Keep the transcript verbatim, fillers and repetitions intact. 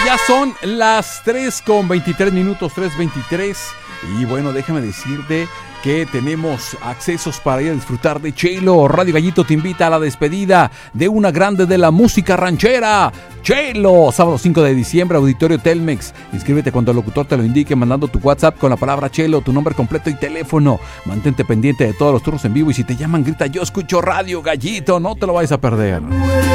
Ya son las tres con veintitrés minutos, tres veintitrés. Y bueno, déjame decirte que tenemos accesos para ir a disfrutar de Chelo. Radio Gallito te invita a la despedida de una grande de la música ranchera, Chelo. Sábado cinco de diciembre, Auditorio Telmex. Inscríbete cuando el locutor te lo indique mandando tu WhatsApp con la palabra Chelo, tu nombre completo y teléfono. Mantente pendiente de todos los turnos en vivo y si te llaman grita yo escucho Radio Gallito. No te lo vayas a perder.